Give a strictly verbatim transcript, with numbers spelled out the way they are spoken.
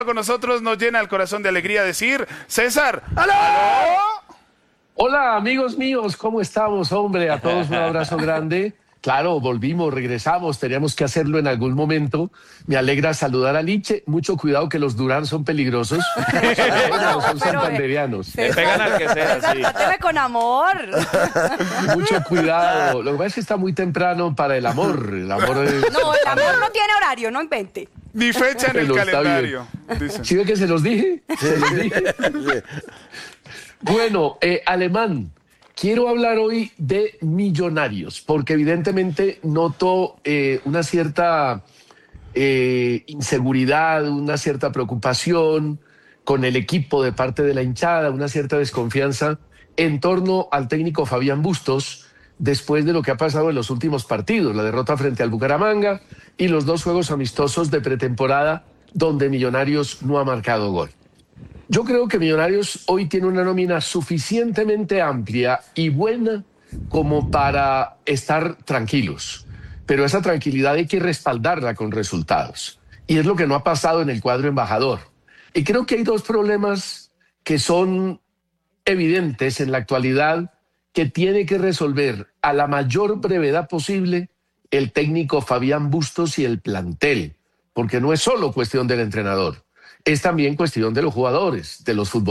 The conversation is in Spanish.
Con nosotros nos llena el corazón de alegría decir, César, ¡aló! Hola amigos míos, ¿cómo estamos, hombre? A todos un abrazo grande. Claro, volvimos, regresamos, teníamos que hacerlo en algún momento. Me alegra saludar a Liche. Mucho cuidado que los Durán son peligrosos. No, son santanderianos. Le pegan al que sea, sí. Tráteme con amor. Mucho cuidado. Lo que pasa es que está muy temprano para el amor. El amor es... No, el amor no tiene horario, no invente. Ni fecha en el Pero está calendario. Dicen. ¿Sí ve que se los dije? Se los dije. Bueno, eh, Alemán, quiero hablar hoy de Millonarios, porque evidentemente noto eh, una cierta eh, inseguridad, una cierta preocupación con el equipo de parte de la hinchada, una cierta desconfianza en torno al técnico Fabián Bustos, después de lo que ha pasado en los últimos partidos, la derrota frente al Bucaramanga y los dos juegos amistosos de pretemporada donde Millonarios no ha marcado gol. Yo creo que Millonarios hoy tiene una nómina suficientemente amplia y buena como para estar tranquilos, pero esa tranquilidad hay que respaldarla con resultados, y es lo que no ha pasado en el cuadro embajador. Y creo que hay dos problemas que son evidentes en la actualidad que tiene que resolver a la mayor brevedad posible el técnico Fabián Bustos y el plantel, porque no es solo cuestión del entrenador, es también cuestión de los jugadores, de los futbolistas.